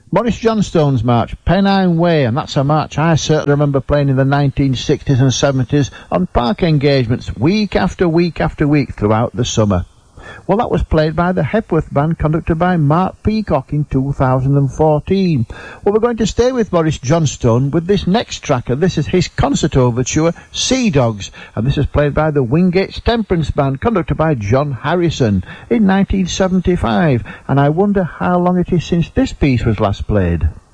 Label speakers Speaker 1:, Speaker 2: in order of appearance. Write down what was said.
Speaker 1: Maurice Johnstone's march, Pennine Way, and that's a march I certainly remember playing in the 1960s and 70s on park engagements week after week after week throughout the summer. Well, that was played by the Hepworth Band, conducted by Mark Peacock in 2014. Well, we're going to stay with Maurice Johnstone with this next tracker. This is his concert overture, Sea Dogs, and this is played by the Wingates Temperance Band, conducted by John Harrison in 1975. And I wonder how long it is since this piece was last played.